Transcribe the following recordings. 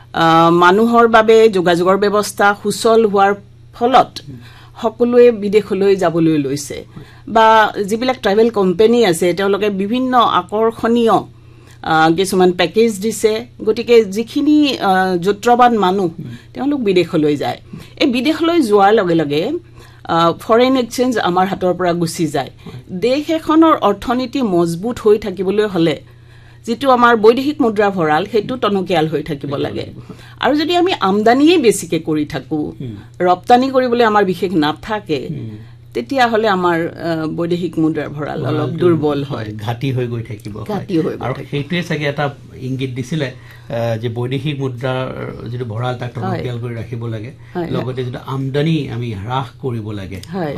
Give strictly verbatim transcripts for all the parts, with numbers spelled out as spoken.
মানুহৰ বাবে যোগাযোগৰ ব্যৱস্থা সুচল হোৱাৰ ফলত সকলোৱে বিদেশলৈ যাবলৈ লৈছে বা যিবিলাক ট্ৰেভেল কোম্পানী আছে তেওঁলোকে বিভিন্ন আকৰ্ষণীয় কিছুমান পেকেজ দিছে গতিকে যিখিনি যত্ৰবান মানুহ তেওঁলোক বিদেশলৈ যায় এই বিদেশলৈ যোৱাৰ লগে লগে ফৰেন এক্সচেঞ্জ আমাৰ হাতৰ পৰা গুচি যায় দেশ এখনৰ অৰ্থনীতি মজবুত হৈ থাকিবলৈ হলে যেটো আমাৰ বৈদেশিক মুদ্ৰা ভৰাল হেতু টনকিয়াল হৈ থাকিব লাগে আৰু যদি আমি আমদানিয়ে বেছিকে কৰি থাকো ৰপ্তানি কৰিবলৈ আমাৰ বিশেষ নাথাকে তেতিয়া হলে আমাৰ বৈদেশিক মুদ্ৰাৰ ভৰাল অলপ দুৰ্বল হয় ঘাটি হৈ গৈ থাকিব আৰু সেইটোৱে চাগে এটা ইংগিত দিছিলে যে বৈদেশিক মুদ্ৰাৰ যেটো ভৰাল তাক টনকিয়াল কৰি ৰাখিব লাগে লগতে যেটো আমদানি আমি হ্ৰাস কৰিব লাগে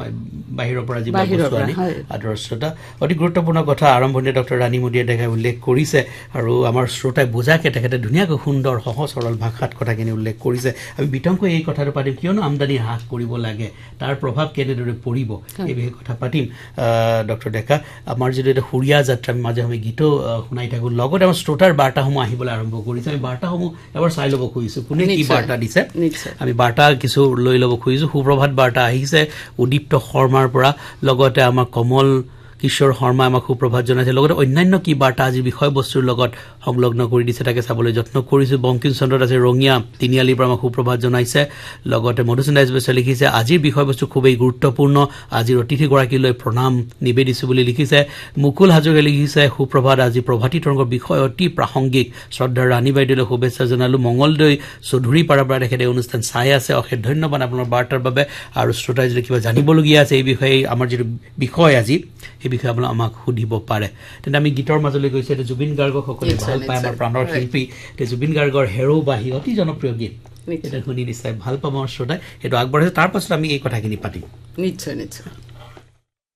বাহিৰৰ পৰা যিবিলাক বস্তু আনি আদৰ শ্ৰোতা অতি গুৰুত্বপূৰ্ণ কথা আৰম্ভণিতে ডক্টৰ ৰাণী মোদীয়ে দেখাই উল্লেখ কৰিছে আৰু আমাৰ শ্ৰোতাই বুজাকে তেখেতে ধুনীয়াকৈ সুন্দৰ সহজ সৰল ভাষাত কথাখিনি উল্লেখ কৰিছে আমি বিতংকৈ এই কথাটো পাতিম কিয়নো আমদানি হ্ৰাস কৰিব লাগে তাৰ প্ৰভাৱ কেনেদৰে পৰিব এই বিষয়ে কথা পাতিম ডক্টৰ ডেকা আমাৰ যেটো এটা হুৰিয়া যাত্ৰা মাজে আমি গীত শুনাই থাকো লগতে আমাৰ শ্ৰোতাৰ বাৰ্তাসমূহ আহিবলৈ আৰম্ভ কৰিছে আমি বাৰ্তাসমূহ এবাৰ চাই ল'ব খুজিছো কোনে কি বাৰ্তা দিছে আমি বাৰ্তা কিছু লৈ ল'ব খুজিছো সুপ্ৰভাত বাৰ্তা আহিছে উদীপ্ত শৰ্মাৰ পৰা লগতে আমাৰ কমল কিশোৰ শৰ্মা আমাক সুপ্ৰভাত জনাইছে লগতে অন্যান্য কি বাৰ্তা আজি বিষয়বস্তুৰ লগত সংলগ্ন কৰি দিছে তাকে চাবলৈ যত্ন কৰিছো বংকিম চন্দ্ৰ দাসে ৰঙিয়া তিনিআলিৰ পৰা আমাক সুপ্ৰভাত জনাইছে লগতে মধুসূদন দাসে লিখিছে আজিৰ বিষয়বস্তু খুবেই গুৰুত্বপূৰ্ণ আজিৰ অতিথিগৰাকীলৈ প্ৰণাম নিবেদিছো বুলি লিখিছে মুকুল হাজৰিকাই লিখিছে সুপ্ৰভাত আজি প্ৰভাতী তৰংগৰ বিষয় অতি প্ৰাসংগিক শ্ৰদ্ধাৰ ৰাণী বাইদেউলৈ শুভেচ্ছা জনালো মংগলদৈ চৌধুৰী পাৰাৰ পৰা তেখেতে অনুষ্ঠান চাই আছে অশেষ ধন্যবাদ আপোনাৰ বাৰ্তাৰ বাবে আৰু শ্ৰোতাই যদি কিবা জানিবলগীয়া আছে এই বিষয়ে আমাৰ যিটো বিষয় আজি এই বিষয়ে আপোনাক আমাক সুধিব পাৰে তেন্তে আমি গীতৰ মাজলৈ গৈছে এটা জুবিন গাৰ্গক সকলোৱে ভাল পায় আমাৰ প্ৰাণৰ শিল্পী এই জুবিন গাৰ্গৰ হেৰো বাহি অতি জনপ্ৰিয় গীত এটা শুনি নিশ্চয় ভাল পাব আমাৰ শ্ৰোতাই সেইটো আগবঢ়াইছে তাৰ পাছত আমি এই কথাখিনি পাতিম নিশ্চয় নিশ্চয়